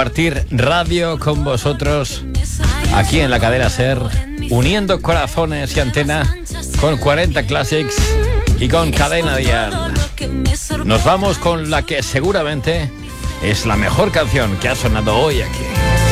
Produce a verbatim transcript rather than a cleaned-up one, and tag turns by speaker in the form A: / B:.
A: compartir radio con vosotros aquí en la cadena SER, uniendo corazones y antena con cuarenta Classics y con Cadena Dial. Nos vamos con la que seguramente es la mejor canción que ha sonado hoy aquí.